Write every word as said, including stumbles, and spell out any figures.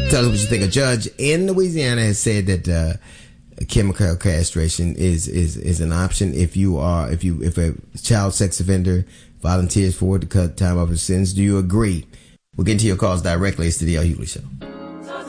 Tell us what you think. A judge in Louisiana has said that uh, chemical castration is, is is an option if you are if you if a child sex offender volunteers for it to cut time off his sentence. Do you agree? We'll get into your calls directly. It's the D L Hughley Show.